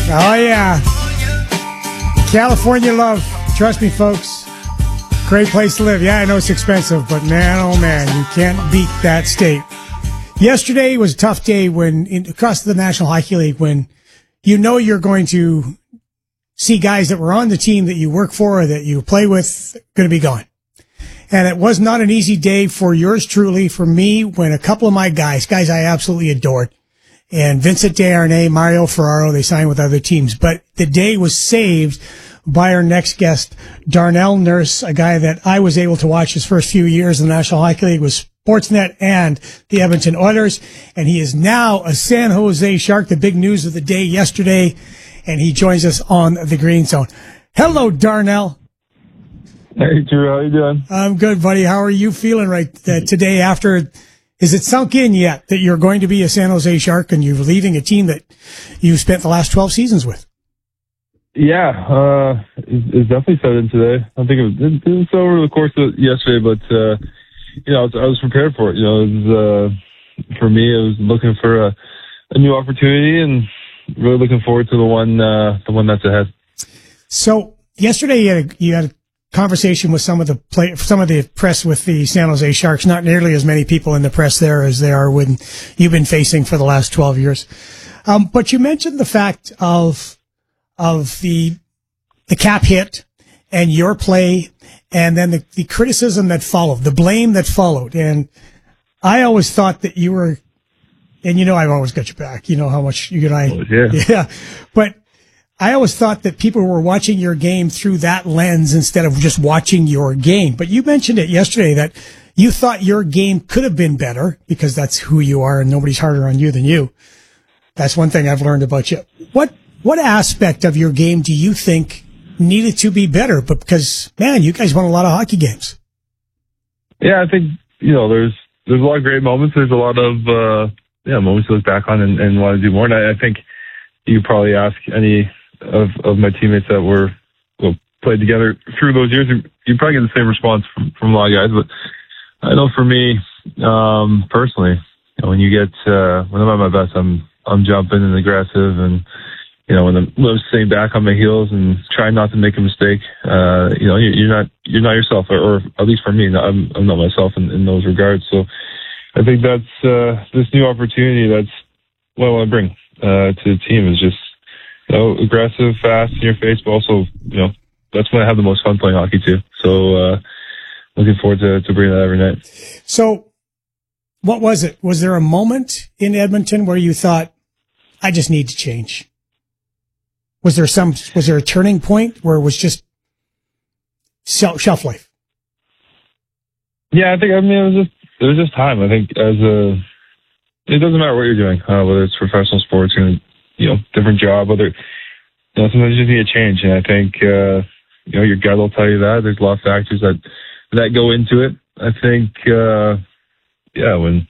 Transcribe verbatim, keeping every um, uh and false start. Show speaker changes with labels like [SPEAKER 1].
[SPEAKER 1] Oh, yeah. California love. Trust me, folks. Great place to live. Yeah, I know it's expensive, but man, oh man, you can't beat that state. Yesterday was a tough day when, in, across the National Hockey League, when you know you're going to see guys that were on the team that you work for or that you play with going to be gone. And it was not an easy day for yours truly, for me, when a couple of my guys, guys I absolutely adored, and Vincent Desharnais, Mario Ferraro, they signed with other teams. But the day was saved by our next guest, Darnell Nurse, a guy that I was able to watch his first few years in the National Hockey League with Sportsnet and the Edmonton Oilers. And he is now a San Jose Shark, the big news of the day yesterday. And he joins us on the Green Zone. Hello, Darnell.
[SPEAKER 2] Hey, Drew. How you doing?
[SPEAKER 1] I'm good, buddy. How are you feeling right uh, today after... Is it sunk in yet that you're going to be a San Jose Shark and you're leaving a team that you spent the last twelve seasons with?
[SPEAKER 2] Yeah, uh, it's, it's definitely set in today. I think it was, it was over the course of yesterday, but, uh, you know, I was, I was prepared for it. You know, it was, uh, for me, I was looking for a, a new opportunity and really looking forward to the one, uh, the one that's ahead.
[SPEAKER 1] So yesterday you had a, you had a conversation with some of the play, some of the press with the San Jose Sharks. Not nearly as many people in the press there as there are when you've been facing for the last twelve years. Um, but you mentioned the fact of of the the cap hit and your play, and then the, the criticism that followed, the blame that followed. And I always thought that you were, and you know I've always got your back. You know how much you and I,
[SPEAKER 2] oh, yeah.
[SPEAKER 1] yeah, but. I always thought that people were watching your game through that lens instead of just watching your game. But you mentioned it yesterday that you thought your game could have been better because that's who you are and nobody's harder on you than you. That's one thing I've learned about you. What, what aspect of your game do you think needed to be better? But because, man, you guys won a lot of hockey games.
[SPEAKER 2] Yeah, I think, you know, there's, there's a lot of great moments. There's a lot of, uh, yeah, moments to look back on and, and want to do more. And I, I think you probably ask any, of of my teammates that were well, played together through those years, you probably get the same response from, from a lot of guys. But I know for me, um, personally, you know, when you get uh, when I'm at my best, I'm I'm jumping and aggressive, and you know when I'm, when I'm staying back on my heels and trying not to make a mistake. Uh, you know, you, you're not you're not yourself, or, or at least for me, I'm I'm not myself in, in those regards. So I think that's uh, this new opportunity. That's what I want to bring uh, to the team is just. You know, aggressive, fast, in your face, but also, you know, that's when I have the most fun playing hockey too. So, uh, looking forward to, to bringing that every night.
[SPEAKER 1] So, what was it? Was there a moment in Edmonton where you thought, I just need to change? Was there some, was there a turning point where it was just shelf life?
[SPEAKER 2] Yeah, I think, I mean, it was just, it was just time. I think as a, it doesn't matter what you're doing, uh, whether it's professional sports or, you know, different job, whether, you know, sometimes you just need a change. And I think, uh, you know, your gut will tell you that. There's a lot of factors that, that go into it. I think, uh, yeah, when,